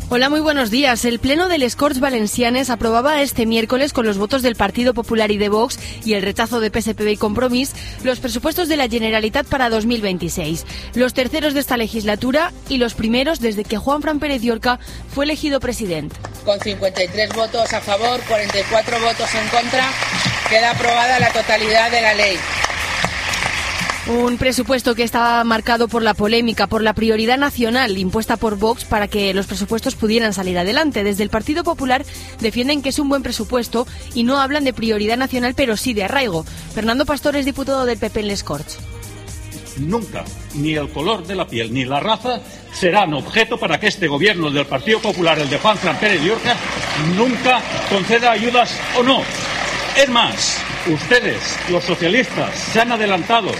Hola, muy buenos días. El Pleno de les Corts Valencianes aprobaba este miércoles, con los votos del Partido Popular y de Vox y el rechazo de PSPB y Compromís, los presupuestos de la Generalitat para 2026. Los terceros de esta legislatura y los primeros desde que Juanfran Pérez Llorca fue elegido presidente. Con 53 votos a favor, 44 votos en contra, queda aprobada la totalidad de la ley. Un presupuesto que estaba marcado por la polémica, por la prioridad nacional impuesta por Vox para que los presupuestos pudieran salir adelante. Desde el Partido Popular defienden que es un buen presupuesto y no hablan de prioridad nacional, pero sí de arraigo. Fernando Pastor es diputado del PP en les Corts. Nunca, ni el color de la piel ni la raza serán objeto para que este gobierno del Partido Popular, el de Juanfran Pérez Llorca, nunca conceda ayudas o no. Es más, ustedes, los socialistas, se han adelantado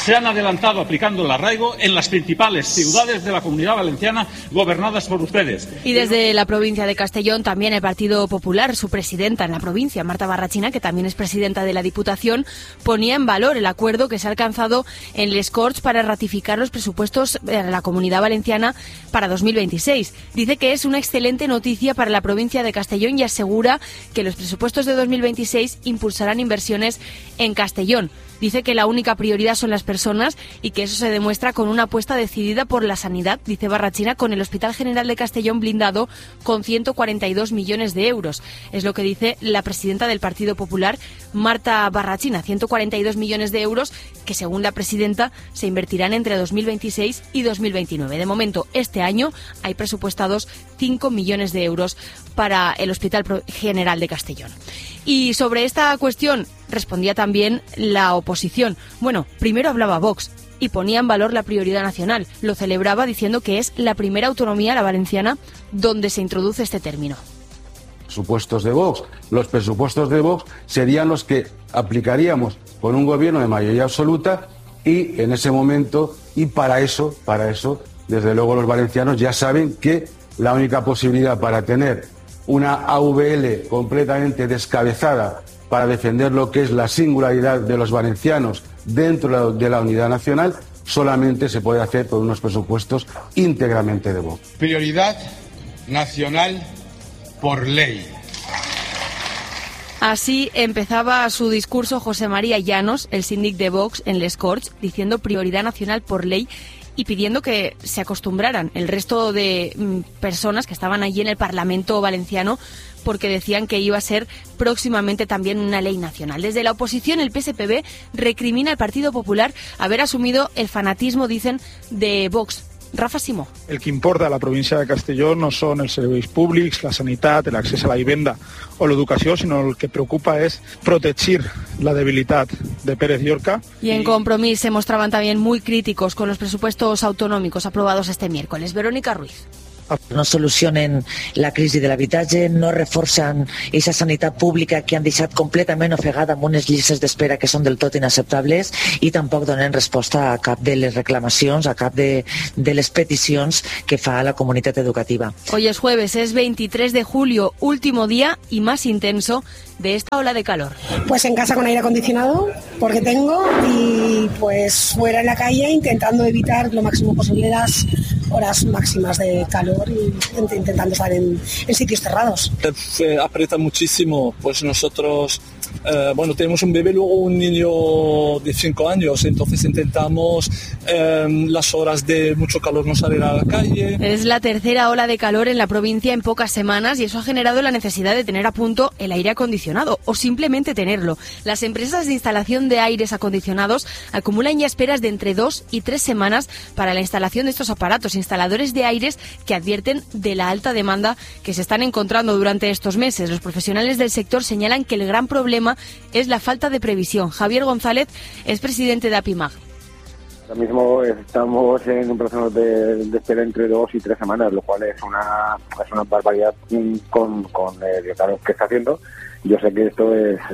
aplicando el arraigo en las principales ciudades de la Comunidad Valenciana gobernadas por ustedes. Y desde la provincia de Castellón también el Partido Popular, su presidenta en la provincia, Marta Barrachina, que también es presidenta de la Diputación, ponía en valor el acuerdo que se ha alcanzado en les Corts para ratificar los presupuestos de la Comunidad Valenciana para 2026. Dice que es una excelente noticia para la provincia de Castellón y asegura que los presupuestos de 2026 impulsarán inversiones en Castellón. Dice que la única prioridad son las personas y que eso se demuestra con una apuesta decidida por la sanidad, dice Barrachina, con el Hospital General de Castellón blindado con 142 millones de euros. Es lo que dice la presidenta del Partido Popular, Marta Barrachina. 142 millones de euros que, según la presidenta, se invertirán entre 2026 y 2029. De momento, este año hay presupuestados 5 millones de euros para el Hospital General de Castellón. Y sobre esta cuestión respondía también la oposición. Bueno, primero hablaba Vox y ponía en valor la prioridad nacional. Lo celebraba diciendo que es la primera autonomía, la valenciana, donde se introduce este término. Presupuestos de Vox. Los presupuestos de Vox serían los que aplicaríamos con un gobierno de mayoría absoluta y en ese momento, y para eso, desde luego los valencianos ya saben que la única posibilidad para tener una AVL completamente descabezada para defender lo que es la singularidad de los valencianos dentro de la unidad nacional, solamente se puede hacer con unos presupuestos íntegramente de Vox. Prioridad nacional por ley. Así empezaba su discurso José María Llanos, el síndic de Vox en les Corts, diciendo prioridad nacional por ley y pidiendo que se acostumbraran el resto de personas que estaban allí en el Parlamento valenciano, porque decían que iba a ser próximamente también una ley nacional. Desde la oposición, el PSPB recrimina al Partido Popular haber asumido el fanatismo, dicen, de Vox. Rafa Simó. El que importa a la província de Castelló no són els serveis públics, la sanitat, l'accés a la vivenda o l'educació, sinó el que preocupa es protegir la debilitat de Pérez Llorca. Y en Compromís se mostraban también muy críticos con los presupuestos autonómicos aprobados este miércoles. Verónica Ruiz. No solucionen la crisi de l'habitatge, no reforcen aquesta sanitat pública que han deixat completament ofegada amb unes llistes d'espera que són del tot inacceptables i tampoc donen resposta a cap de les reclamacions, a cap de les peticions que fa la comunitat educativa. Hoy es jueves, es 23 de julio, último día y más intenso de esta ola de calor. Pues en casa con aire acondicionado, porque tengo, y pues fuera en la calle intentando evitar lo máximo posible las horas máximas de calor y intentando estar en sitios cerrados. Aprieta muchísimo, pues nosotros tenemos un bebé, luego un niño de 5 años, entonces intentamos las horas de mucho calor no salir a la calle. Es la tercera ola de calor en la provincia en pocas semanas y eso ha generado la necesidad de tener a punto el aire acondicionado o simplemente tenerlo. Las empresas de instalación de aires acondicionados acumulan ya esperas de entre 2 y 3 semanas para la instalación de estos aparatos. Instaladores de aires que advierten de la alta demanda que se están encontrando durante estos meses. Los profesionales del sector señalan que el gran problema es la falta de previsión. Javier González es presidente de APIMAG. Ahora mismo estamos en un proceso de espera entre 2 y 3 semanas, lo cual es una barbaridad con el calor que está haciendo. Yo sé que esto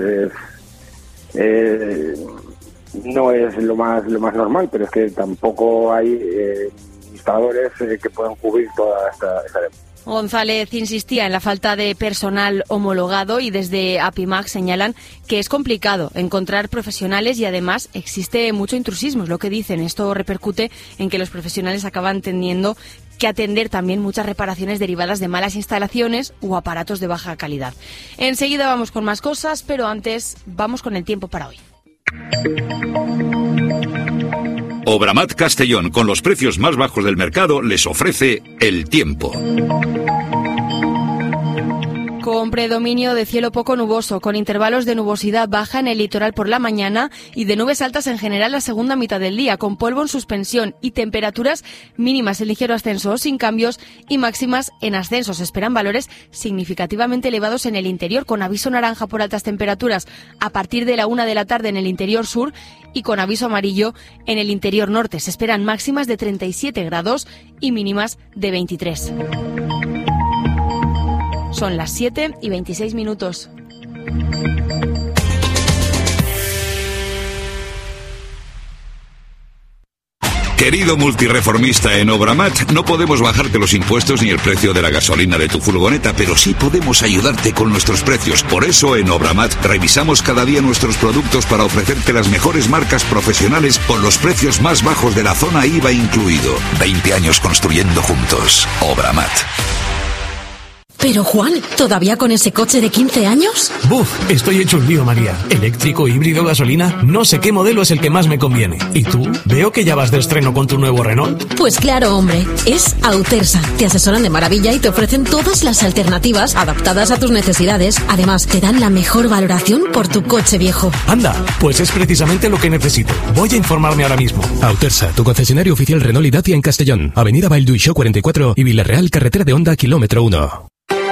no es lo más normal, pero es que tampoco hay instaladores que puedan cubrir toda esta demanda. González insistía en la falta de personal homologado y desde APIMAG señalan que es complicado encontrar profesionales y además existe mucho intrusismo, es lo que dicen. Esto repercute en que los profesionales acaban teniendo que atender también muchas reparaciones derivadas de malas instalaciones o aparatos de baja calidad. Enseguida vamos con más cosas, pero antes vamos con el tiempo para hoy. Obramat Castellón, con los precios más bajos del mercado, les ofrece el tiempo. Con predominio de cielo poco nuboso, con intervalos de nubosidad baja en el litoral por la mañana y de nubes altas en general la segunda mitad del día, con polvo en suspensión y temperaturas mínimas en ligero ascenso o sin cambios y máximas en ascenso. Se esperan valores significativamente elevados en el interior, con aviso naranja por altas temperaturas a partir de la 1 de la tarde en el interior sur y con aviso amarillo en el interior norte. Se esperan máximas de 37 grados y mínimas de 23. Son las 7:26. Querido multireformista en Obramat, no podemos bajarte los impuestos ni el precio de la gasolina de tu furgoneta, pero sí podemos ayudarte con nuestros precios. Por eso en Obramat revisamos cada día nuestros productos para ofrecerte las mejores marcas profesionales con los precios más bajos de la zona IVA incluido. 20 años construyendo juntos. Obramat. Pero Juan, ¿todavía con ese coche de 15 años? ¡Buf! Estoy hecho un lío, María. Eléctrico, híbrido, gasolina, no sé qué modelo es el que más me conviene. ¿Y tú? Veo que ya vas de estreno con tu nuevo Renault. Pues claro, hombre. Es Autersa. Te asesoran de maravilla y te ofrecen todas las alternativas adaptadas a tus necesidades. Además, te dan la mejor valoración por tu coche viejo. Anda, pues es precisamente lo que necesito. Voy a informarme ahora mismo. Autersa, tu concesionario oficial Renault y Dacia en Castellón. Avenida Valduixó 44 y Villarreal, carretera de Honda, kilómetro 1.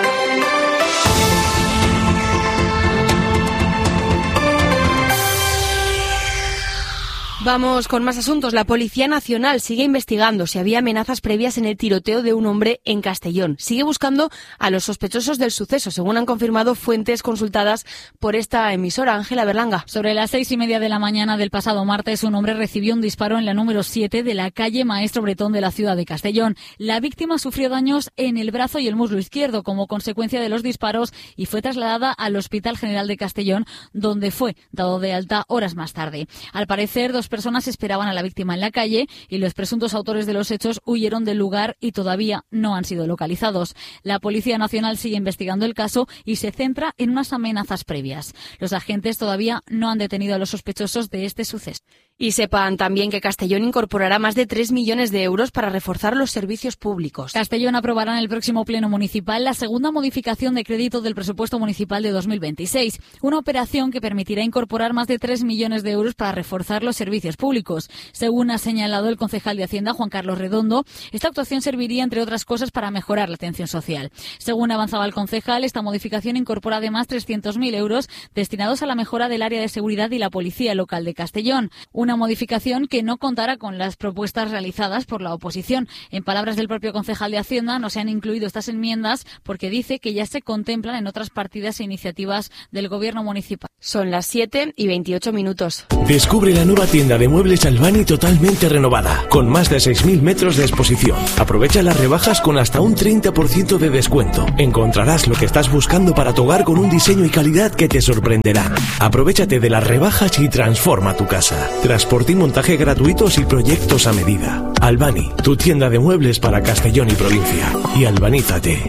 Vamos con más asuntos. La Policía Nacional sigue investigando si había amenazas previas en el tiroteo de un hombre en Castellón. Sigue buscando a los sospechosos del suceso, según han confirmado fuentes consultadas por esta emisora. Ángela Berlanga. Sobre las 6:30 de la mañana del pasado martes, un hombre recibió un disparo en la número 7 de la calle Maestro Bretón de la ciudad de Castellón. La víctima sufrió daños en el brazo y el muslo izquierdo como consecuencia de los disparos y fue trasladada al Hospital General de Castellón, donde fue dado de alta horas más tarde. Al parecer, dos personas esperaban a la víctima en la calle y los presuntos autores de los hechos huyeron del lugar y todavía no han sido localizados. La Policía Nacional sigue investigando el caso y se centra en unas amenazas previas. Los agentes todavía no han detenido a los sospechosos de este suceso. Y sepan también que Castellón incorporará más de 3 millones de euros para reforzar los servicios públicos. Castellón aprobará en el próximo pleno municipal la segunda modificación de crédito del presupuesto municipal de 2026, una operación que permitirá incorporar más de 3 millones de euros para reforzar los servicios públicos. Según ha señalado el concejal de Hacienda, Juan Carlos Redondo, esta actuación serviría, entre otras cosas, para mejorar la atención social. Según avanzaba el concejal, esta modificación incorpora además 300.000 euros destinados a la mejora del área de seguridad y la policía local de Castellón. Una modificación que no contará con las propuestas realizadas por la oposición. En palabras del propio concejal de Hacienda, no se han incluido estas enmiendas porque dice que ya se contemplan en otras partidas e iniciativas del gobierno municipal. Son las 7:28. Descubre la nueva tienda de muebles Albani totalmente renovada, con más de 6.000 metros de exposición. Aprovecha las rebajas con hasta un 30% de descuento. Encontrarás lo que estás buscando para tu hogar con un diseño y calidad que te sorprenderá. Aprovéchate de las rebajas y transforma tu casa. Transporte y montaje gratuitos y proyectos a medida. Albani, tu tienda de muebles para Castellón y provincia. Y albanízate.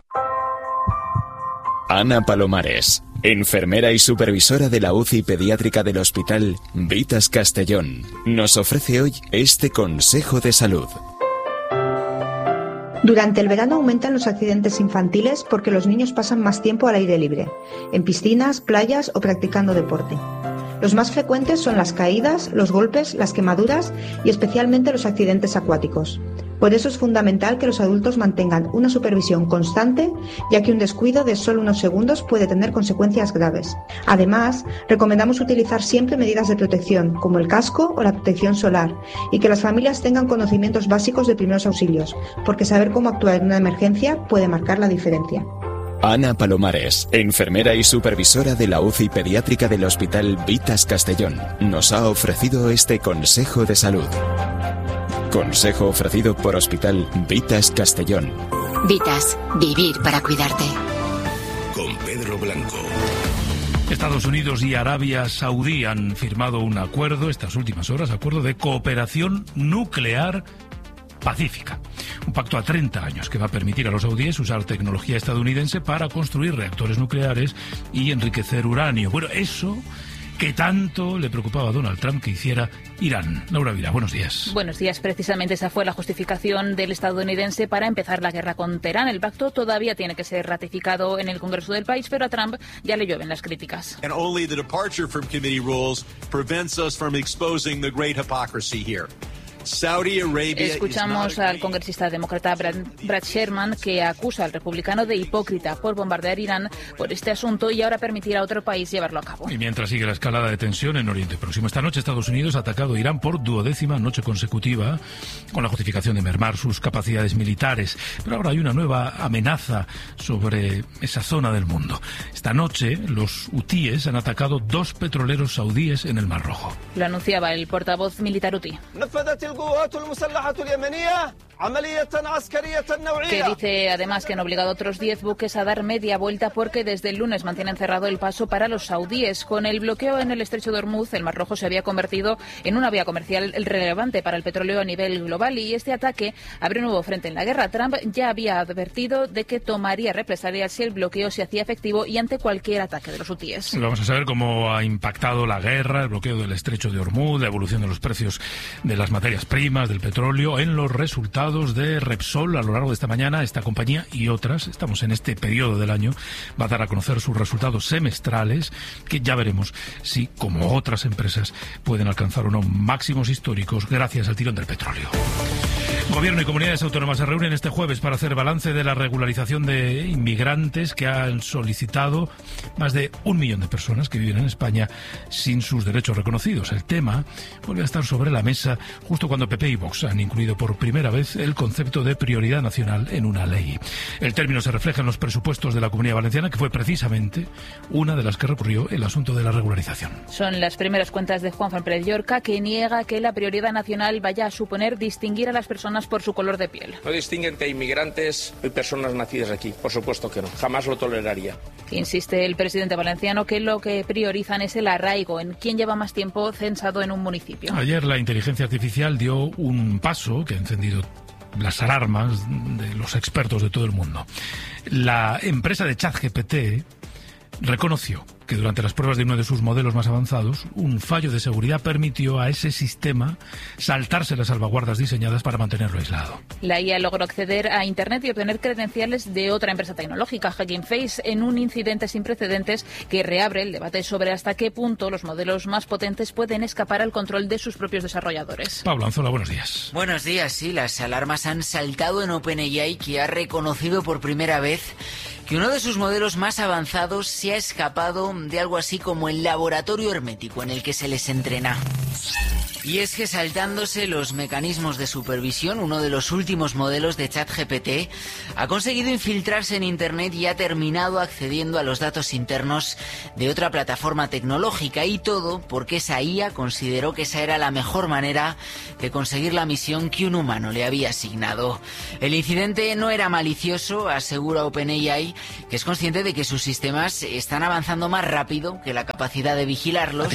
Ana Palomares, enfermera y supervisora de la UCI pediátrica del Hospital Vitas Castellón, nos ofrece hoy este consejo de salud. Durante el verano aumentan los accidentes infantiles porque los niños pasan más tiempo al aire libre, en piscinas, playas o practicando deporte. Los más frecuentes son las caídas, los golpes, las quemaduras y especialmente los accidentes acuáticos. Por eso es fundamental que los adultos mantengan una supervisión constante, ya que un descuido de solo unos segundos puede tener consecuencias graves. Además, recomendamos utilizar siempre medidas de protección, como el casco o la protección solar, y que las familias tengan conocimientos básicos de primeros auxilios, porque saber cómo actuar en una emergencia puede marcar la diferencia. Ana Palomares, enfermera y supervisora de la UCI pediátrica del Hospital Vitas Castellón, nos ha ofrecido este consejo de salud. Consejo ofrecido por Hospital Vitas Castellón. Vitas, vivir para cuidarte. Con Pedro Blanco. Estados Unidos y Arabia Saudí han firmado un acuerdo, estas últimas horas, acuerdo de cooperación nuclear pacífica. Un pacto a 30 años que va a permitir a los saudíes usar tecnología estadounidense para construir reactores nucleares y enriquecer uranio. Bueno, eso que tanto le preocupaba a Donald Trump que hiciera Irán. Laura Vila, buenos días. Buenos días. Precisamente esa fue la justificación del estadounidense para empezar la guerra con Teherán. El pacto todavía tiene que ser ratificado en el Congreso del país, pero a Trump ya le llueven las críticas. And only the departure from committee rules prevents us from exposing the great hypocrisy here. Escuchamos al congresista demócrata Brad Sherman, que acusa al republicano de hipócrita por bombardear Irán por este asunto y ahora permitir a otro país llevarlo a cabo. Y mientras sigue la escalada de tensión en Oriente Próximo, esta noche Estados Unidos ha atacado a Irán por 12ª noche consecutiva con la justificación de mermar sus capacidades militares. Pero ahora hay una nueva amenaza sobre esa zona del mundo. Esta noche los hutíes han atacado 2 petroleros saudíes en el Mar Rojo. Lo anunciaba el portavoz militar hutí, que dice además que han obligado a otros 10 buques a dar media vuelta porque desde el lunes mantienen cerrado el paso para los saudíes. Con el bloqueo en el estrecho de Hormuz, el Mar Rojo se había convertido en una vía comercial relevante para el petróleo a nivel global y este ataque abre un nuevo frente en la guerra. Trump ya había advertido de que tomaría represalias si el bloqueo se hacía efectivo y ante cualquier ataque de los hutíes. Vamos a saber cómo ha impactado la guerra, el bloqueo del estrecho de Hormuz, la evolución de los precios de las materias primas, del petróleo, en los resultados de Repsol a lo largo de esta mañana. Esta compañía y otras, estamos en este periodo del año, va a dar a conocer sus resultados semestrales, que ya veremos si, como otras empresas, pueden alcanzar o no máximos históricos gracias al tirón del petróleo. Gobierno y comunidades autónomas se reúnen este jueves para hacer balance de la regularización de inmigrantes que han solicitado más de 1 millón de personas que viven en España sin sus derechos reconocidos. El tema vuelve a estar sobre la mesa justo cuando PP y Vox han incluido por primera vez el concepto de prioridad nacional en una ley. El término se refleja en los presupuestos de la Comunidad Valenciana, que fue precisamente una de las que recurrió el asunto de la regularización. Son las primeras cuentas de Juanfran Pérez Llorca, que niega que la prioridad nacional vaya a suponer distinguir a las personas por su color de piel. No distinguen que hay inmigrantes y personas nacidas aquí, por supuesto que no, jamás lo toleraría. Insiste el presidente valenciano que lo que priorizan es el arraigo, en quién lleva más tiempo censado en un municipio. Ayer la inteligencia artificial dio un paso que ha encendido las alarmas de los expertos de todo el mundo. La empresa de ChatGPT reconoció que durante las pruebas de uno de sus modelos más avanzados, un fallo de seguridad permitió a ese sistema saltarse las salvaguardas diseñadas para mantenerlo aislado. La IA logró acceder a Internet y obtener credenciales de otra empresa tecnológica, Hugging Face, en un incidente sin precedentes que reabre el debate sobre hasta qué punto los modelos más potentes pueden escapar al control de sus propios desarrolladores. Pablo Anzola, buenos días. Buenos días, sí, las alarmas han saltado en OpenAI, que ha reconocido por primera vez que uno de sus modelos más avanzados se ha escapado de algo así como el laboratorio hermético en el que se les entrena. Y es que saltándose los mecanismos de supervisión, uno de los últimos modelos de ChatGPT ha conseguido infiltrarse en Internet y ha terminado accediendo a los datos internos de otra plataforma tecnológica, y todo porque esa IA consideró que esa era la mejor manera de conseguir la misión que un humano le había asignado. El incidente no era malicioso, asegura OpenAI, que es consciente de que sus sistemas están avanzando más rápido que la capacidad de vigilarlos.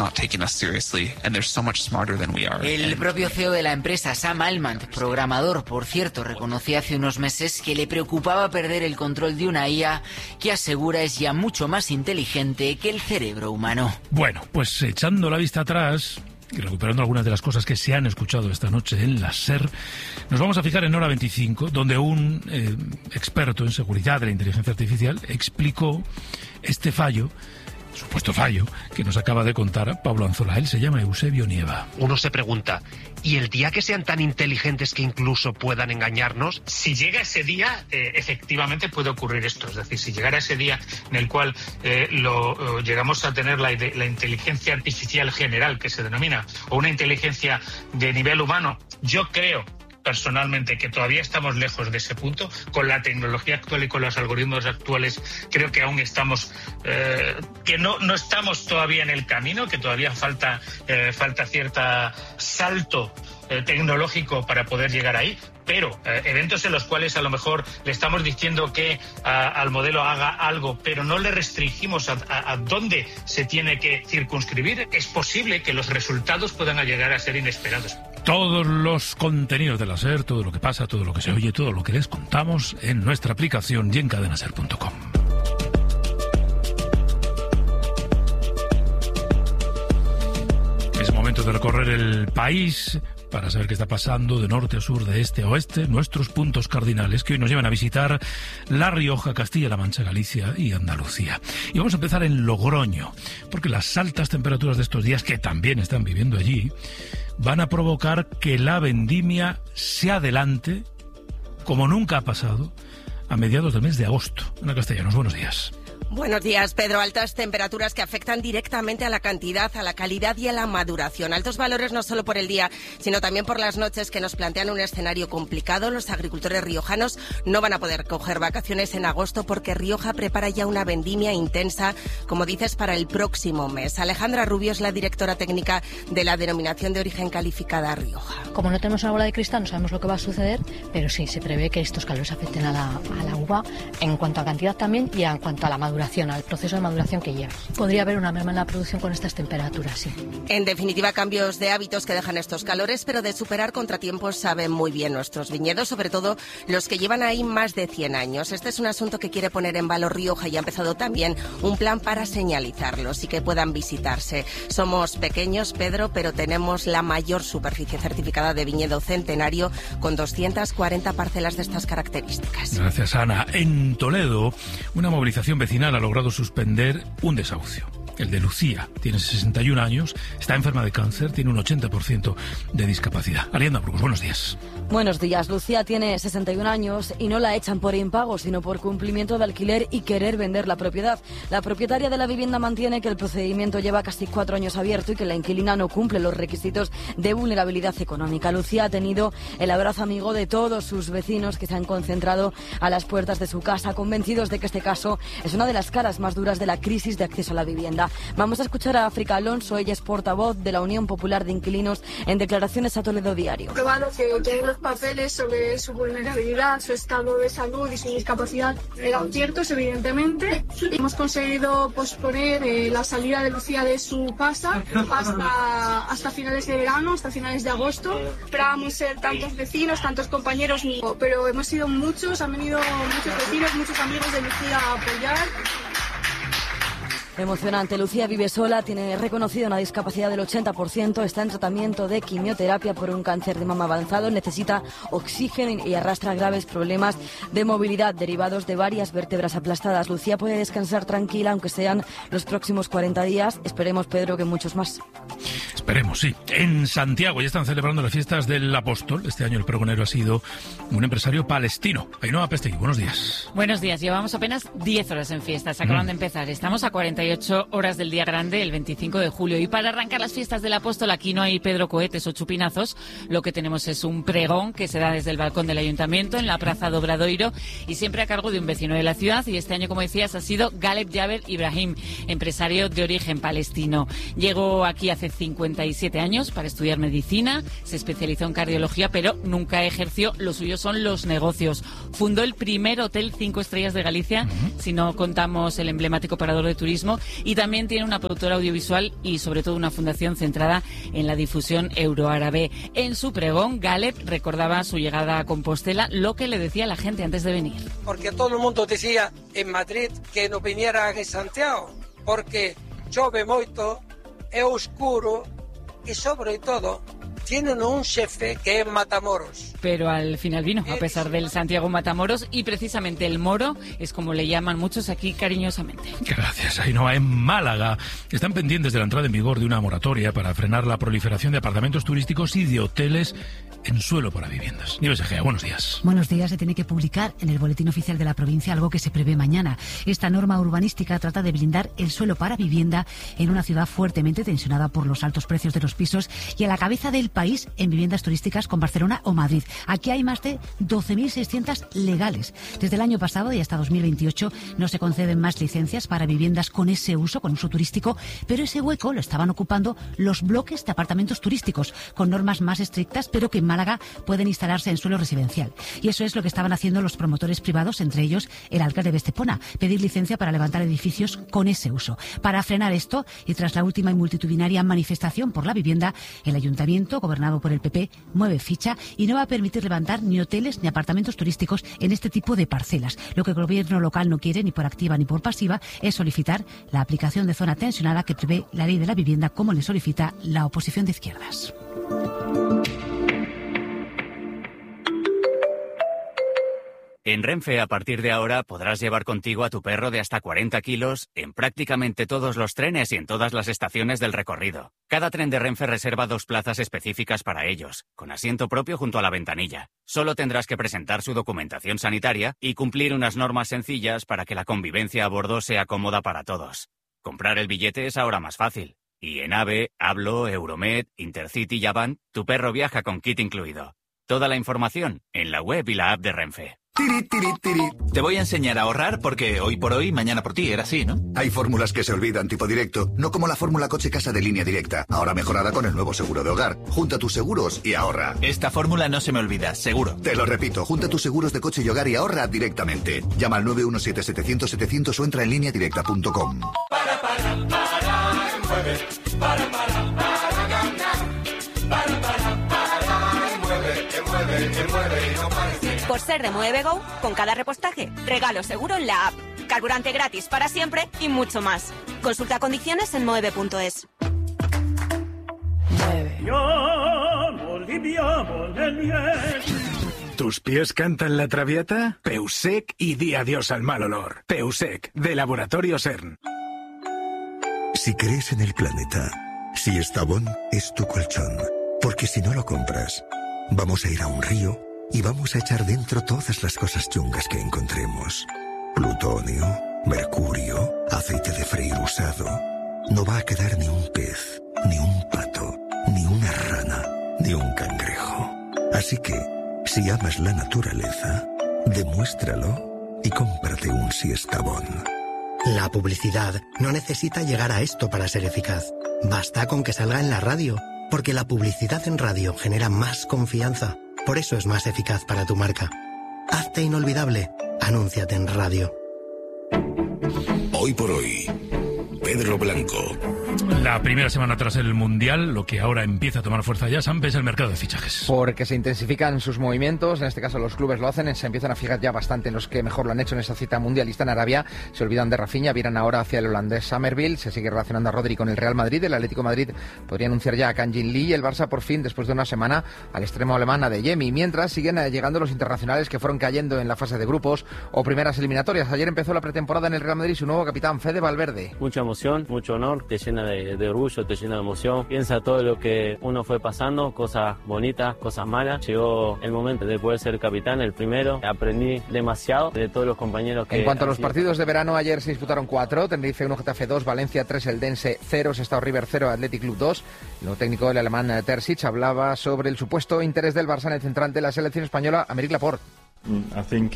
El propio CEO de la empresa, Sam Altman, programador, por cierto, reconoció hace unos meses que le preocupaba perder el control de una IA que asegura es ya mucho más inteligente que el cerebro humano. Bueno, pues echando la vista atrás y recuperando algunas de las cosas que se han escuchado esta noche en la SER, nos vamos a fijar en Hora 25, donde un experto en seguridad de la inteligencia artificial explicó este fallo, supuesto fallo, que nos acaba de contar Pablo Anzola. Él se llama Eusebio Nieva. Uno se pregunta, ¿y el día que sean tan inteligentes que incluso puedan engañarnos? Si llega ese día, efectivamente puede ocurrir esto. Es decir, si llegara ese día en el cual llegamos a tener la inteligencia artificial general, que se denomina, o una inteligencia de nivel humano, yo creo personalmente que todavía estamos lejos de ese punto. Con la tecnología actual y con los algoritmos actuales creo que aún estamos que no estamos todavía en el camino, que todavía falta cierto salto tecnológico para poder llegar ahí, pero eventos en los cuales a lo mejor le estamos diciendo que al modelo haga algo, pero no le restringimos a dónde se tiene que circunscribir, es posible que los resultados puedan llegar a ser inesperados. Todos los contenidos de la SER, todo lo que pasa, todo lo que se oye, todo lo que les contamos en nuestra aplicación y en cadenaser.com. Es momento de recorrer el país para saber qué está pasando de norte a sur, de este a oeste, nuestros puntos cardinales que hoy nos llevan a visitar La Rioja, Castilla-La Mancha, Galicia y Andalucía. Y vamos a empezar en Logroño, porque las altas temperaturas de estos días, que también están viviendo allí, van a provocar que la vendimia se adelante, como nunca ha pasado, a mediados del mes de agosto. Ana Castellanos, buenos días. Buenos días, Pedro. Altas temperaturas que afectan directamente a la cantidad, a la calidad y a la maduración. Altos valores no solo por el día, sino también por las noches, que nos plantean un escenario complicado. Los agricultores riojanos no van a poder coger vacaciones en agosto porque Rioja prepara ya una vendimia intensa, como dices, para el próximo mes. Alejandra Rubio es la directora técnica de la Denominación de Origen Calificada Rioja. Como no tenemos una bola de cristal, no sabemos lo que va a suceder, pero sí, se prevé que estos calores afecten a la uva en cuanto a cantidad también y en cuanto a la maduración, al proceso de maduración que lleva. Podría haber una merma en la producción con estas temperaturas, sí. En definitiva, cambios de hábitos que dejan estos calores, pero de superar contratiempos saben muy bien nuestros viñedos, sobre todo los que llevan ahí más de 100 años. Este es un asunto que quiere poner en valor Rioja y ha empezado también un plan para señalizarlos y que puedan visitarse. Somos pequeños, Pedro, pero tenemos la mayor superficie certificada de viñedo centenario, con 240 parcelas de estas características. Gracias, Ana. En Toledo, una movilización vecinal ha logrado suspender un desahucio. El de Lucía, tiene 61 años, está enferma de cáncer, tiene un 80% de discapacidad. Alienda Burgos, buenos días. Buenos días. Lucía tiene 61 años y no la echan por impago, sino por cumplimiento de alquiler y querer vender la propiedad. La propietaria de la vivienda mantiene que el procedimiento lleva casi 4 años abierto y que la inquilina no cumple los requisitos de vulnerabilidad económica. Lucía ha tenido el abrazo amigo de todos sus vecinos, que se han concentrado a las puertas de su casa, convencidos de que este caso es una de las caras más duras de la crisis de acceso a la vivienda. Vamos a escuchar a África Alonso, ella es portavoz de la Unión Popular de Inquilinos, en declaraciones a Toledo Diario. Probado que tienen los papeles sobre su vulnerabilidad, su estado de salud y su discapacidad eran ciertos, evidentemente. Hemos conseguido posponer la salida de Lucía de su casa hasta finales de verano, hasta finales de agosto. Esperábamos ser tantos vecinos, tantos compañeros, pero hemos sido muchos, han venido muchos vecinos, muchos amigos de Lucía a apoyar. Emocionante. Lucía vive sola, tiene reconocida una discapacidad del 80%, está en tratamiento de quimioterapia por un cáncer de mama avanzado, necesita oxígeno y arrastra graves problemas de movilidad derivados de varias vértebras aplastadas. Lucía puede descansar tranquila, aunque sean los próximos 40 días. Esperemos, Pedro, que muchos más. Esperemos, sí. En Santiago ya están celebrando las fiestas del Apóstol. Este año el pregonero ha sido un empresario palestino. Ainhoa Pestegui, buenos días. Buenos días. Llevamos apenas 10 horas en fiestas. Acaban de empezar. Estamos a 48 horas del día grande, el 25 de julio. Y para arrancar las fiestas del Apóstol, aquí no hay Pedro cohetes o chupinazos. Lo que tenemos es un pregón que se da desde el balcón del Ayuntamiento en la Plaza do Obradoiro y siempre a cargo de un vecino de la ciudad. Y este año, como decías, ha sido Galeb Jaber Ibrahim, empresario de origen palestino. Llegó aquí hace 57 años para estudiar medicina, se especializó en cardiología, pero nunca ejerció. Lo suyo son los negocios. Fundó el primer hotel 5 estrellas de Galicia, si no contamos el emblemático Parador de Turismo, y también tiene una productora audiovisual y sobre todo una fundación centrada en la difusión euroárabe. En su pregón, Galeb recordaba su llegada a Compostela, lo que le decía a la gente antes de venir. Porque todo el mundo decía en Madrid que no viniera a Santiago, porque chove moito, é oscuro y sobre todo tienen un jefe que es Matamoros. Pero al final vino, a pesar del Santiago Matamoros, y precisamente el Moro es como le llaman muchos aquí cariñosamente. Gracias, Ainhoa. En Málaga están pendientes de la entrada en vigor de una moratoria para frenar la proliferación de apartamentos turísticos y de hoteles en suelo para viviendas. Nieves Egea, buenos días. Buenos días. Se tiene que publicar en el Boletín Oficial de la provincia algo que se prevé mañana. Esta norma urbanística trata de blindar el suelo para vivienda en una ciudad fuertemente tensionada por los altos precios de los pisos y a la cabeza del país en viviendas turísticas con Barcelona o Madrid. Aquí hay más de 12.600 legales. Desde el año pasado y hasta 2028 no se conceden más licencias para viviendas con ese uso, con uso turístico, pero ese hueco lo estaban ocupando los bloques de apartamentos turísticos, con normas más estrictas, pero que Málaga pueden instalarse en suelo residencial. Y eso es lo que estaban haciendo los promotores privados, entre ellos el alcalde de Estepona, pedir licencia para levantar edificios con ese uso. Para frenar esto, y tras la última y multitudinaria manifestación por la vivienda, el ayuntamiento, gobernado por el PP, mueve ficha y no va a permitir levantar ni hoteles ni apartamentos turísticos en este tipo de parcelas. Lo que el gobierno local no quiere, ni por activa ni por pasiva, es solicitar la aplicación de zona tensionada que prevé la ley de la vivienda, como le solicita la oposición de izquierdas. En Renfe, a partir de ahora, podrás llevar contigo a tu perro de hasta 40 kilos en prácticamente todos los trenes y en todas las estaciones del recorrido. Cada tren de Renfe reserva 2 plazas específicas para ellos, con asiento propio junto a la ventanilla. Solo tendrás que presentar su documentación sanitaria y cumplir unas normas sencillas para que la convivencia a bordo sea cómoda para todos. Comprar el billete es ahora más fácil. Y en AVE, Hablo, Euromed, Intercity y Avant, tu perro viaja con kit incluido. Toda la información en la web y la app de Renfe. Te voy a enseñar a ahorrar porque hoy por hoy, mañana por ti, era así, ¿no? Hay fórmulas que se olvidan tipo directo, no como la fórmula coche-casa de Línea Directa, ahora mejorada con el nuevo seguro de hogar. Junta tus seguros y ahorra. Esta fórmula no se me olvida, seguro. Te lo repito, junta tus seguros de coche y hogar y ahorra directamente. Llama al 917-700-700 o entra en lineadirecta.com. Por ser de Mueve Go, con cada repostaje, regalo seguro en la app, carburante gratis para siempre y mucho más. Consulta condiciones en moeve.es. ¿Tus pies cantan la traviata? Peusec y di adiós al mal olor. Peusec, de Laboratorio CERN. Si crees en el planeta, si Estavón es tu colchón, porque si no lo compras, vamos a ir a un río y vamos a echar dentro todas las cosas chungas que encontremos. Plutonio, mercurio, aceite de freír usado. No va a quedar ni un pez, ni un pato, ni una rana, ni un cangrejo. Así que, si amas la naturaleza, demuéstralo y cómprate un Siestabón. La publicidad no necesita llegar a esto para ser eficaz. Basta con que salga en la radio, porque la publicidad en radio genera más confianza. Por eso es más eficaz para tu marca. Hazte inolvidable. Anúnciate en radio. Hoy por hoy, Pedro Blanco. La primera semana tras el Mundial, lo que ahora empieza a tomar fuerza ya, Samp, es el mercado de fichajes. Porque se intensifican sus movimientos, en este caso los clubes lo hacen, se empiezan a fijar ya bastante en los que mejor lo han hecho en esa cita mundialista en Arabia. Se olvidan de Rafinha, viran ahora hacia el holandés Summerville, se sigue relacionando a Rodri con el Real Madrid, el Atlético de Madrid podría anunciar ya a Kang Jin Lee y el Barça por fin, después de una semana, al extremo alemán Adeyemi. Mientras siguen llegando los internacionales que fueron cayendo en la fase de grupos o primeras eliminatorias. Ayer empezó la pretemporada en el Real Madrid su nuevo capitán, Fede Valverde. Mucha emoción, mucho honor, te llena de orgullo, te llena de emoción. Piensa todo lo que uno fue pasando, cosas bonitas, cosas malas. Llegó el momento de poder ser capitán, el primero. Aprendí demasiado de todos los compañeros que... En cuanto a los partidos de verano, ayer se disputaron 4. Tenerife 1, Getafe 2, Valencia 3, Eldense 0, Sestao River 0, Athletic Club 2. El nuevo técnico, el alemán Terzic, hablaba sobre el supuesto interés del Barça en el central de la selección española, Aymeric Laporte. I think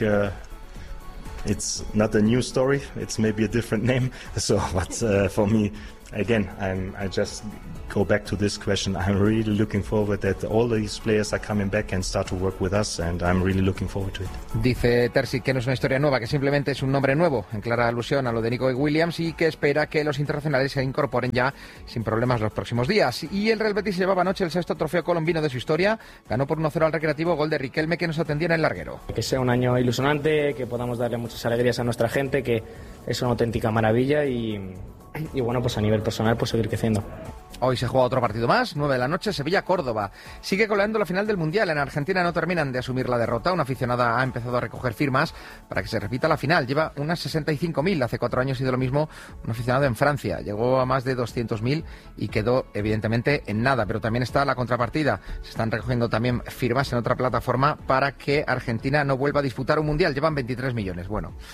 it's not a new story. It's maybe a different name. So, but for me, again, I just go back to this question. I'm really looking forward that all these players are coming back and start to work with us, and I'm really looking forward to it. Dice Terzic que no es una historia nueva, que simplemente es un nombre nuevo, en clara alusión a lo de Nico Williams, y que espera que los internacionales se incorporen ya sin problemas los próximos días. Y el Real Betis llevaba anoche el 6º trofeo colombino de su historia, ganó por 1-0 al Recreativo, gol de Riquelme, que nos atendía en el larguero. Que sea un año ilusionante, que podamos darle muchas alegrías a nuestra gente, que es una auténtica maravilla y bueno, pues a nivel personal, pues seguir creciendo. Hoy se juega otro partido más, 9 de la noche, Sevilla-Córdoba. Sigue coleando la final del Mundial. En Argentina no terminan de asumir la derrota. Una aficionada ha empezado a recoger firmas para que se repita la final. Lleva unas 65.000. Hace 4 años hizo lo mismo un aficionado en Francia. Llegó a más de 200.000 y quedó evidentemente en nada. Pero también está la contrapartida. Se están recogiendo también firmas en otra plataforma para que Argentina no vuelva a disputar un Mundial. Llevan 23 millones. Bueno,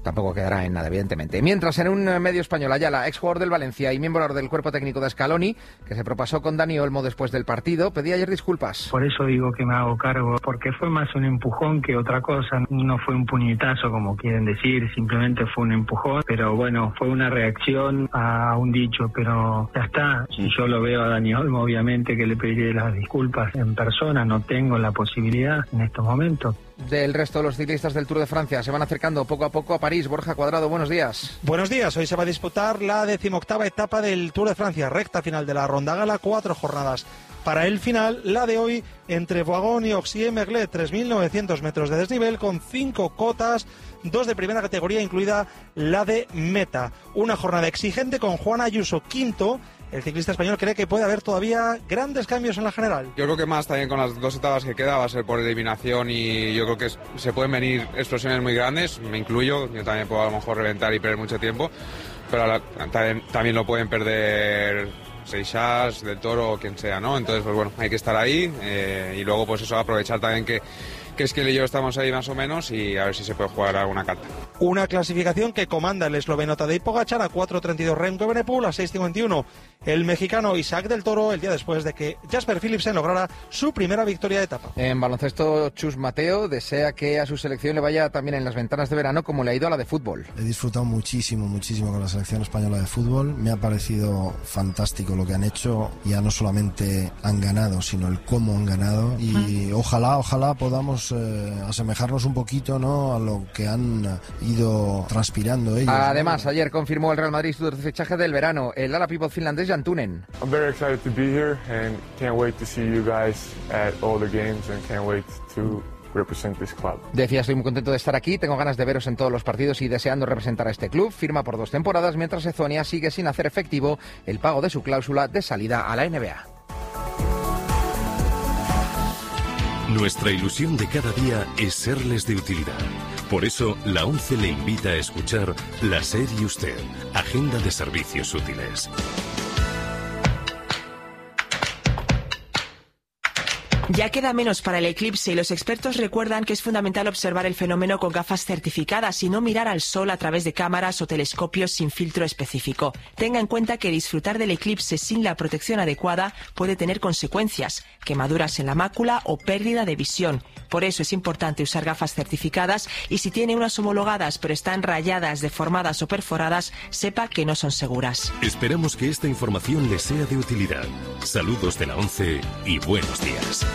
tampoco quedará en nada, evidentemente. Mientras, en un medio español, Ayala, exjugador del Valencia y miembro del cuerpo técnico de Scaloni, que se propasó con Dani Olmo después del partido, pedía ayer disculpas. Por eso digo que me hago cargo, porque fue más un empujón que otra cosa. No fue un puñetazo, como quieren decir, simplemente fue un empujón. Pero bueno, fue una reacción a un dicho, pero ya está. Si yo lo veo a Dani Olmo, obviamente que le pediré las disculpas en persona. No tengo la posibilidad en estos momentos. Del resto de los ciclistas del Tour de Francia se van acercando poco a poco a París. Borja Cuadrado, buenos días. Buenos días. Hoy se va a disputar la 18ª etapa del Tour de Francia, recta final de la Ronda Gala, 4 jornadas. Para el final, la de hoy, entre Boigón y Oxy-Merlet, 3.900 metros de desnivel con 5 cotas, 2 de primera categoría, incluida la de meta. Una jornada exigente con Juan Ayuso quinto. El ciclista español cree que puede haber todavía grandes cambios en la general. Yo creo que más también con las 2 etapas que queda va a ser por eliminación y yo creo que se pueden venir explosiones muy grandes, me incluyo, yo también puedo a lo mejor reventar y perder mucho tiempo, pero también lo pueden perder Seixas, Del Toro o quien sea, ¿no? Entonces, pues bueno, hay que estar ahí y luego pues eso, aprovechar también que Esquel y yo estamos ahí más o menos y a ver si se puede jugar alguna carta. Una clasificación que comanda el esloveno Tadej Pogačar a 4.32, Remco Evenepoel a 6.51. El mexicano Isaac Del Toro el día después de que Jasper Philipsen lograra su primera victoria de etapa. En baloncesto, Chus Mateo desea que a su selección le vaya también en las ventanas de verano como le ha ido a la de fútbol. He disfrutado muchísimo con la selección española de fútbol. Me ha parecido fantástico lo que han hecho. Ya no solamente han ganado, sino el cómo han ganado. Y ojalá podamos asemejarnos un poquito, ¿no?, a lo que han ido transpirando ellos. Además, ayer confirmó el Real Madrid su fichaje del verano, el ala pívot finlandés Jan Tunen. I'm very excited to be here and can't wait to see you guys at all the games and can't wait to represent this club. Decía, estoy muy contento de estar aquí, tengo ganas de veros en todos los partidos y deseando representar a este club. Firma por 2 temporadas, mientras Ezonia sigue sin hacer efectivo el pago de su cláusula de salida a la NBA. Nuestra ilusión de cada día es serles de utilidad. Por eso, la ONCE le invita a escuchar La SER y Usted, Agenda de Servicios Útiles. Ya queda menos para el eclipse y los expertos recuerdan que es fundamental observar el fenómeno con gafas certificadas y no mirar al sol a través de cámaras o telescopios sin filtro específico. Tenga en cuenta que disfrutar del eclipse sin la protección adecuada puede tener consecuencias, quemaduras en la mácula o pérdida de visión. Por eso es importante usar gafas certificadas y si tiene unas homologadas pero están rayadas, deformadas o perforadas, sepa que no son seguras. Esperamos que esta información les sea de utilidad. Saludos de la ONCE y buenos días.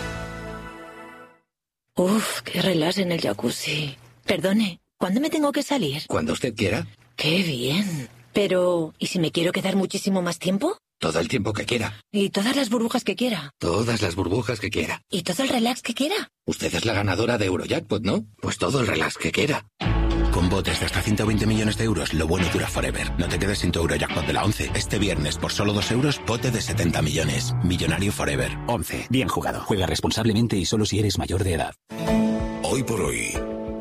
Uf, qué relax en el jacuzzi. Perdone, ¿cuándo me tengo que salir? Cuando usted quiera. ¡Qué bien! Pero, ¿y si me quiero quedar muchísimo más tiempo? Todo el tiempo que quiera. ¿Y todas las burbujas que quiera? Todas las burbujas que quiera. ¿Y todo el relax que quiera? Usted es la ganadora de Eurojackpot, ¿no? Pues todo el relax que quiera. Con botes de hasta 120 millones de euros, lo bueno dura forever. No te quedes sin tu Eurojackpot de la ONCE. Este viernes, por solo 2 euros, bote de 70 millones. Millonario forever. ONCE. Bien jugado. Juega responsablemente y solo si eres mayor de edad. Hoy por hoy,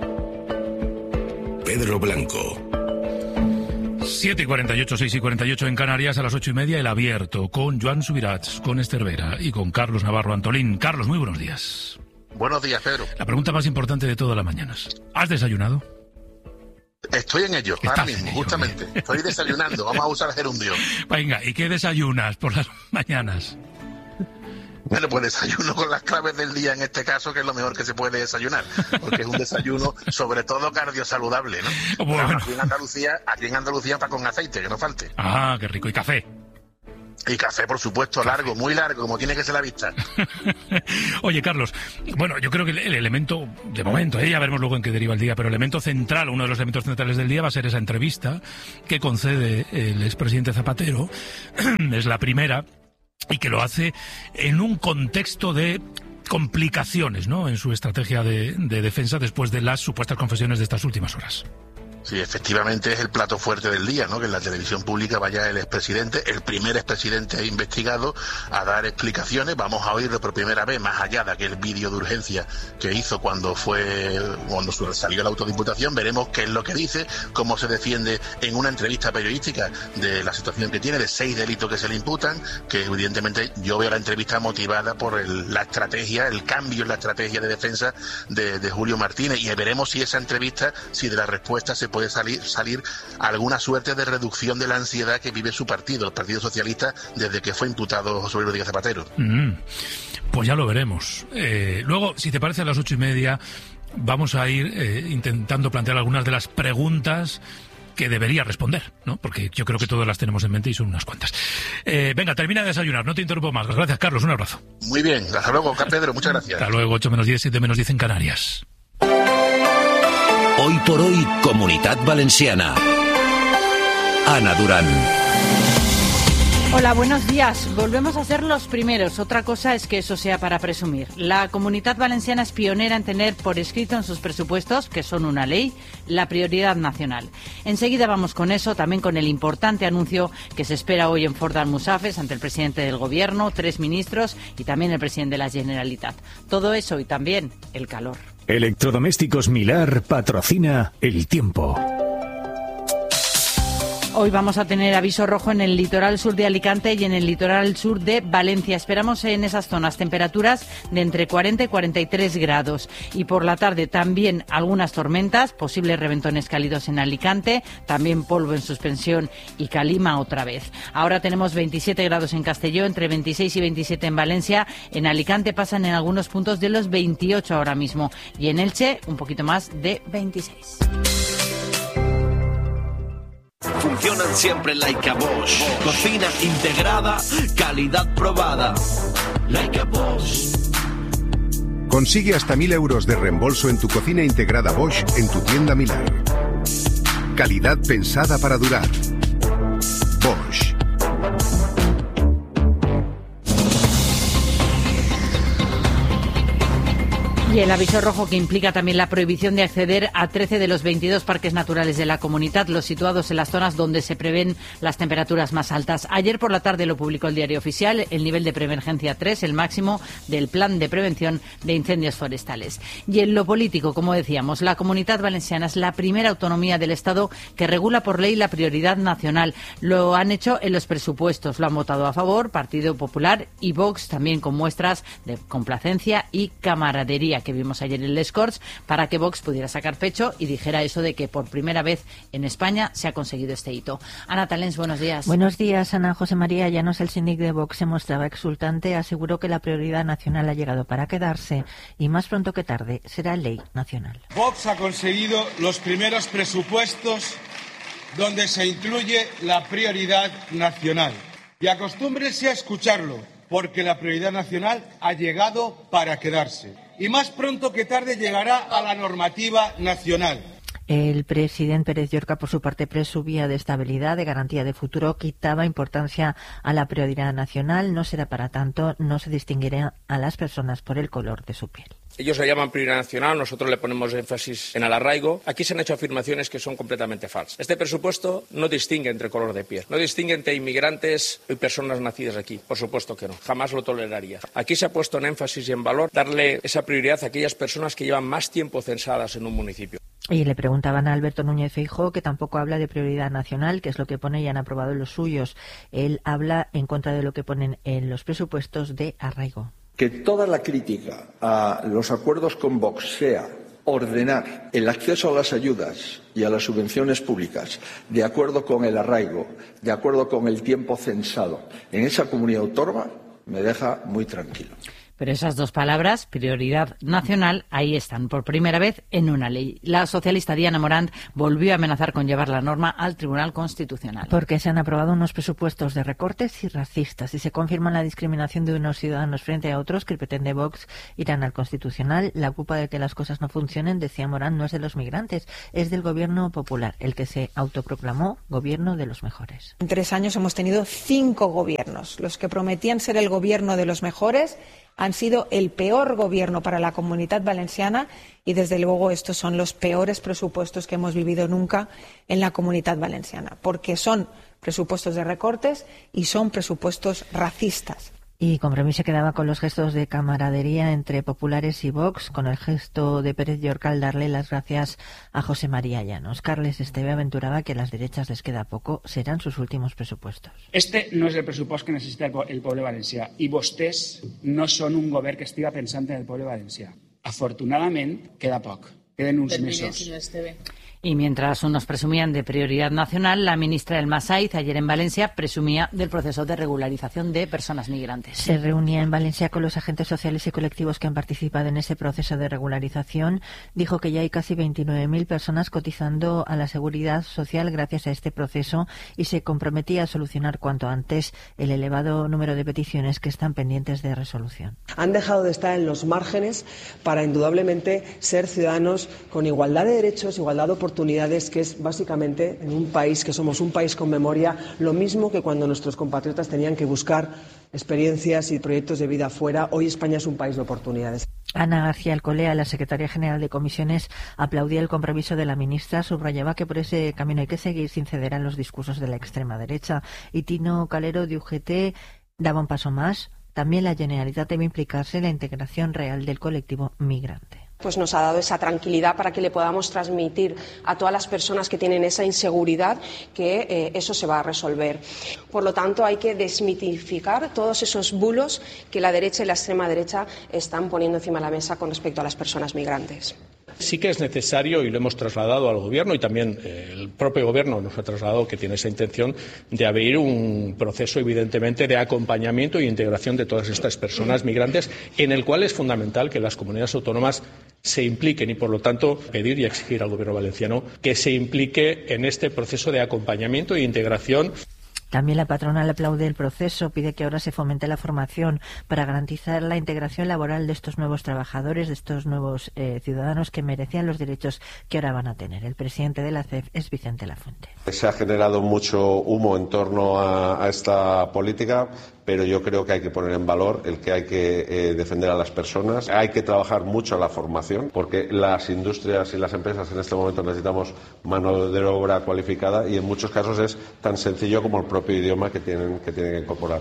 Pedro Blanco. 7:48, 6:48 en Canarias, a las 8:30 el abierto, con Joan Subirats, con Esther Vera y con Carlos Navarro Antolín. Carlos, muy buenos días. Buenos días, Pedro. La pregunta más importante de todas las mañanas. ¿Has desayunado? Estoy en ello, ahora mismo, justamente. Bien. Estoy desayunando, vamos a usar gerundio. Venga, ¿y qué desayunas por las mañanas? Bueno, pues desayuno con las claves del día en este caso, que es lo mejor que se puede desayunar, porque es un desayuno sobre todo cardiosaludable, ¿no? Bueno. Aquí en Andalucía para con aceite, que no falte. Ah, qué rico, ¿y café? Y café, por supuesto, largo, muy largo, como tiene que ser la vista. Oye, Carlos, bueno, yo creo que el elemento, de momento, ya veremos luego en qué deriva el día, pero el elemento central, uno de los elementos centrales del día va a ser esa entrevista que concede el expresidente Zapatero. Es la primera, y que lo hace en un contexto de complicaciones, ¿no?, en su estrategia de defensa después de las supuestas confesiones de estas últimas horas. Sí, efectivamente es el plato fuerte del día, ¿no? Que en la televisión pública vaya el expresidente, el primer expresidente investigado, a dar explicaciones. Vamos a oírlo por primera vez, más allá de aquel vídeo de urgencia que hizo cuando salió la autodiputación. Veremos qué es lo que dice, cómo se defiende en una entrevista periodística de la situación que tiene, de 6 delitos que se le imputan, que evidentemente yo veo la entrevista motivada por la estrategia, el cambio en la estrategia de defensa de Julio Martínez, y veremos si esa entrevista, si de la respuesta se se puede salir alguna suerte de reducción de la ansiedad que vive su partido, el Partido Socialista, desde que fue imputado José Luis Rodríguez Zapatero. Pues ya lo veremos. Luego, si te parece, a las 8:30 vamos a ir intentando plantear algunas de las preguntas que debería responder, ¿no? Porque yo creo que todas las tenemos en mente y son unas cuantas. Venga, termina de desayunar, no te interrumpo más. Gracias, Carlos, un abrazo. Muy bien, hasta luego, Pedro, muchas gracias. Hasta luego, 8:10, 7:10 en Canarias. Hoy por hoy, Comunitat Valenciana. Ana Durán. Hola, buenos días. Volvemos a ser los primeros. Otra cosa es que eso sea para presumir. La Comunitat Valenciana es pionera en tener por escrito en sus presupuestos, que son una ley, la prioridad nacional. Enseguida vamos con eso, también con el importante anuncio que se espera hoy en Fort d'Almussafes ante el presidente del Gobierno, 3 ministros y también el presidente de la Generalitat. Todo eso y también el calor. Electrodomésticos Milar patrocina El Tiempo. Hoy vamos a tener aviso rojo en el litoral sur de Alicante y en el litoral sur de Valencia. Esperamos en esas zonas temperaturas de entre 40 y 43 grados. Y por la tarde también algunas tormentas, posibles reventones cálidos en Alicante, también polvo en suspensión y calima otra vez. Ahora tenemos 27 grados en Castelló, entre 26 y 27 en Valencia. En Alicante pasan en algunos puntos de los 28 ahora mismo. Y en Elche un poquito más de 26. Funcionan siempre like a Bosch. Cocina integrada, calidad probada. Like a Bosch. Consigue hasta 1.000 euros de reembolso en tu cocina integrada Bosch en tu tienda Milar. Calidad pensada para durar. Bosch. Y el aviso rojo que implica también la prohibición de acceder a 13 de los 22 parques naturales de la comunidad, los situados en las zonas donde se prevén las temperaturas más altas. Ayer por la tarde lo publicó el Diario Oficial, el nivel de preemergencia 3, el máximo del Plan de Prevención de Incendios Forestales. Y en lo político, como decíamos, la Comunitat Valenciana es la primera autonomía del Estado que regula por ley la prioridad nacional. Lo han hecho en los presupuestos, lo han votado a favor Partido Popular y Vox, también con muestras de complacencia y camaradería que vimos ayer en Les Corts, para que Vox pudiera sacar pecho y dijera eso de que por primera vez en España se ha conseguido este hito. Ana Talens, buenos días. Buenos días, Ana. José María Llanos, el síndic de Vox, se mostraba exultante, aseguró que la prioridad nacional ha llegado para quedarse y más pronto que tarde será ley nacional. Vox ha conseguido los primeros presupuestos donde se incluye la prioridad nacional. Y acostúmbrense a escucharlo, porque la prioridad nacional ha llegado para quedarse. Y más pronto que tarde llegará a la normativa nacional. El presidente Pérez Llorca, por su parte, presumía de estabilidad, de garantía de futuro, quitaba importancia a la prioridad nacional. No será para tanto, no se distinguirá a las personas por el color de su piel. Ellos le llaman prioridad nacional, nosotros le ponemos énfasis en el arraigo. Aquí se han hecho afirmaciones que son completamente falsas. Este presupuesto no distingue entre color de piel, no distingue entre inmigrantes y personas nacidas aquí. Por supuesto que no, jamás lo toleraría. Aquí se ha puesto en énfasis y en valor darle esa prioridad a aquellas personas que llevan más tiempo censadas en un municipio. Y le preguntaban a Alberto Núñez Feijóo, que tampoco habla de prioridad nacional, que es lo que pone y han aprobado los suyos. Él habla en contra de lo que ponen en los presupuestos de arraigo. Que toda la crítica a los acuerdos con Vox sea ordenar el acceso a las ayudas y a las subvenciones públicas de acuerdo con el arraigo, de acuerdo con el tiempo censado en esa comunidad autónoma, me deja muy tranquilo. Pero esas dos palabras, prioridad nacional, ahí están, por primera vez en una ley. La socialista Diana Morant volvió a amenazar con llevar la norma al Tribunal Constitucional. Porque se han aprobado unos presupuestos de recortes y racistas y se confirma la discriminación de unos ciudadanos frente a otros que pretende Vox irán al Constitucional. La culpa de que las cosas no funcionen, decía Morant, no es de los migrantes, es del Gobierno Popular, el que se autoproclamó Gobierno de los mejores. En 3 años hemos tenido 5 gobiernos. Los que prometían ser el Gobierno de los mejores han sido el peor gobierno para la Comunitat Valenciana y, desde luego, estos son los peores presupuestos que hemos vivido nunca en la Comunitat Valenciana, porque son presupuestos de recortes y son presupuestos racistas. Y Compromís se quedaba con los gestos de camaradería entre populares y Vox, con el gesto de Pérez Llorca al darle las gracias a José María Llanos. Carles Esteve aventuraba que a las derechas les queda poco, serán sus últimos presupuestos. Este no és el pressupost que necessita el poble valencià i vostès no són un govern que estiga pensant en el poble valencià. Afortunadament, queda poc. Queden uns mesos. Y mientras unos presumían de prioridad nacional, la ministra Elma Saiz ayer en Valencia presumía del proceso de regularización de personas migrantes. Se reunía en Valencia con los agentes sociales y colectivos que han participado en ese proceso de regularización. Dijo que ya hay casi 29.000 personas cotizando a la Seguridad Social gracias a este proceso y se comprometía a solucionar cuanto antes el elevado número de peticiones que están pendientes de resolución. Han dejado de estar en los márgenes para indudablemente ser ciudadanos con igualdad de derechos, igualdad de oportunidades, que es básicamente en un país que somos un país con memoria, lo mismo que cuando nuestros compatriotas tenían que buscar experiencias y proyectos de vida fuera. Hoy España es un país de oportunidades. Ana García Alcolea, la secretaria general de Comisiones, aplaudía el compromiso de la ministra, subrayaba que por ese camino hay que seguir sin ceder a los discursos de la extrema derecha. Y Tino Calero, de UGT, daba un paso más. También la Generalitat debe implicarse en la integración real del colectivo migrante. Pues nos ha dado esa tranquilidad para que le podamos transmitir a todas las personas que tienen esa inseguridad que eso se va a resolver. Por lo tanto, hay que desmitificar todos esos bulos que la derecha y la extrema derecha están poniendo encima de la mesa con respecto a las personas migrantes. Sí que es necesario, y lo hemos trasladado al Gobierno, y también el propio Gobierno nos ha trasladado que tiene esa intención de abrir un proceso, evidentemente, de acompañamiento e integración de todas estas personas migrantes, en el cual es fundamental que las comunidades autónomas se impliquen y, por lo tanto, pedir y exigir al Gobierno valenciano que se implique en este proceso de acompañamiento e integración. También la patronal aplaude el proceso, pide que ahora se fomente la formación para garantizar la integración laboral de estos nuevos trabajadores, de estos nuevos ciudadanos que merecían los derechos que ahora van a tener. El presidente de la CEF es Vicente Lafuente. Se ha generado mucho humo en torno a esta política, pero yo creo que hay que poner en valor el que hay que defender a las personas. Hay que trabajar mucho la formación, porque las industrias y las empresas en este momento necesitamos mano de obra cualificada y en muchos casos es tan sencillo como el propio idioma que tienen que incorporar.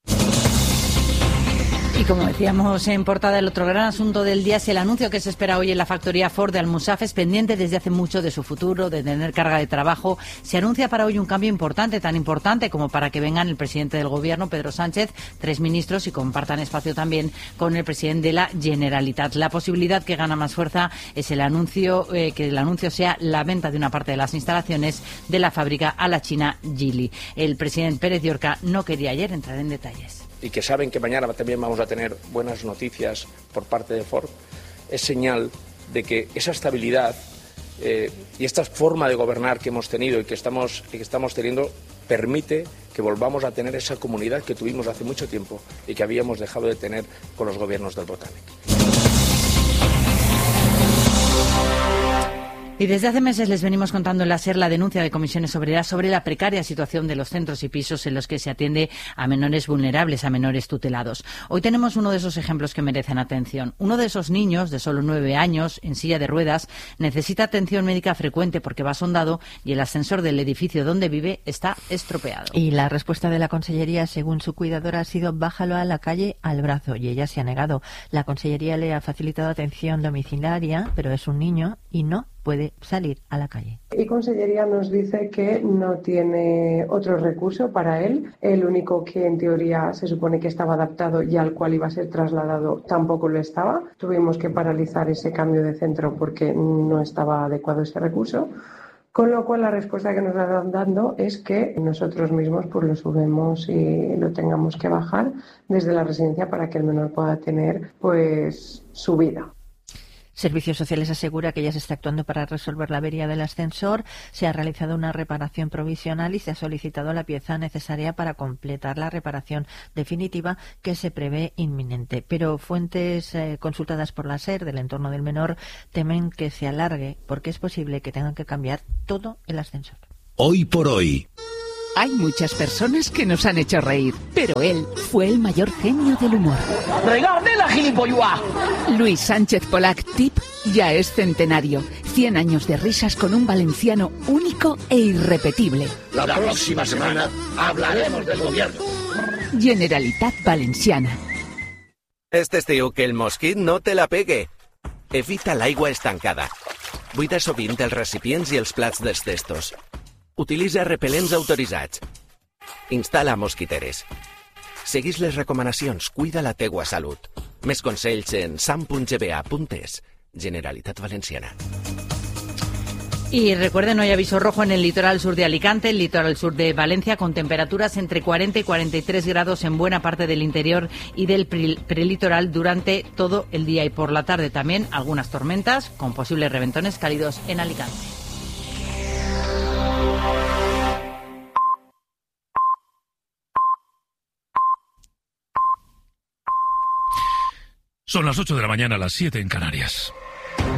Y como decíamos en portada, el otro gran asunto del día es el anuncio que se espera hoy en la factoría Ford de Almusafes, pendiente desde hace mucho de su futuro, de tener carga de trabajo. Se anuncia para hoy un cambio importante, tan importante como para que vengan el presidente del Gobierno, Pedro Sánchez, 3 ministros y compartan espacio también con el presidente de la Generalitat. La posibilidad que gana más fuerza es el anuncio, que el anuncio sea la venta de una parte de las instalaciones de la fábrica a la china Geely. El presidente Pérez Llorca no quería ayer entrar en detalles. Y que saben que mañana también vamos a tener buenas noticias por parte de Ford, es señal de que esa estabilidad y esta forma de gobernar que hemos tenido y que estamos teniendo permite que volvamos a tener esa comunidad que tuvimos hace mucho tiempo y que habíamos dejado de tener con los gobiernos del Botànic. Y desde hace meses les venimos contando en la SER la denuncia de Comisiones Obreras sobre la precaria situación de los centros y pisos en los que se atiende a menores vulnerables, a menores tutelados. Hoy tenemos uno de esos ejemplos que merecen atención. Uno de esos niños, de solo 9 años, en silla de ruedas, necesita atención médica frecuente porque va sondado y el ascensor del edificio donde vive está estropeado. Y la respuesta de la Consellería, según su cuidadora, ha sido bájalo a la calle al brazo, y ella se ha negado. La Consellería le ha facilitado atención domiciliaria, pero es un niño y no puede salir a la calle. Y Consellería nos dice que no tiene otro recurso para él. El único que en teoría se supone que estaba adaptado y al cual iba a ser trasladado tampoco lo estaba. Tuvimos que paralizar ese cambio de centro porque no estaba adecuado ese recurso. Con lo cual la respuesta que nos están dando es que nosotros mismos pues lo subimos y lo tengamos que bajar desde la residencia para que el menor pueda tener pues su vida. Servicios Sociales asegura que ya se está actuando para resolver la avería del ascensor. Se ha realizado una reparación provisional y se ha solicitado la pieza necesaria para completar la reparación definitiva que se prevé inminente. Pero fuentes consultadas por la SER del entorno del menor temen que se alargue porque es posible que tengan que cambiar todo el ascensor. Hoy por hoy. Hay muchas personas que nos han hecho reír, pero él fue el mayor genio del humor. ¡Regarde la gilipollas! Luis Sánchez Polac Tip ya es centenario. 100 años de risas con un valenciano único e irrepetible. La próxima semana hablaremos del gobierno. Generalitat Valenciana. Este estiu que el mosquit no te la pegue. Evita l'aigua estancada. Buida sovint els recipients i els plats dels testos. Utilitza repel·lents autoritzats. Instal·la mosquiteres. Seguís les recomanacions, cuida la teua salut. Més consells en sam.gba.es. Generalitat Valenciana. Y recuerden, hoy aviso rojo en el litoral sur de Alicante, el litoral sur de Valencia, con temperaturas entre 40 y 43 grados en buena parte del interior y del prelitoral durante todo el día y por la tarde también algunas tormentas con posibles reventones cálidos en Alicante. Son las 8 de la mañana, las 7 en Canarias.